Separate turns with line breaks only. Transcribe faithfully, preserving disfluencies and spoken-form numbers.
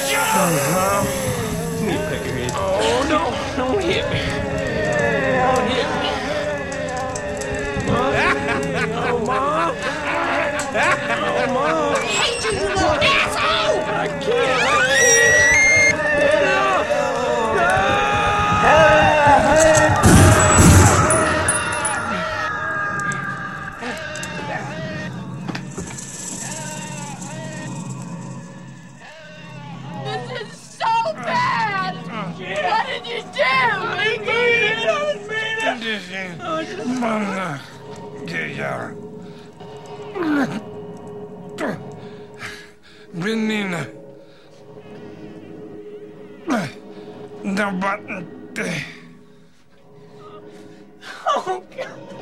Uh-huh.
You peckerhead.
Oh, no. Don't hit me. Don't hit me. Mom? Oh, Mom? Oh, Mom.
I hate you, you little asshole!
I can't. I can't. Get up.
This is so bad! What did you do? I didn't mean it! I didn't mean it!
Mana gaya. Benina. Dapat.
Oh, God.